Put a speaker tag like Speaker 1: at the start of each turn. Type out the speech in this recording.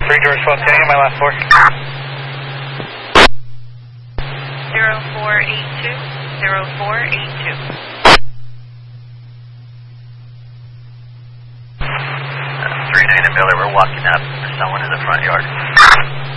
Speaker 1: 3 George 12 Tango, my last 4.
Speaker 2: 0482, 0482.
Speaker 3: 39 Miller, we're walking up. There's someone in the front yard.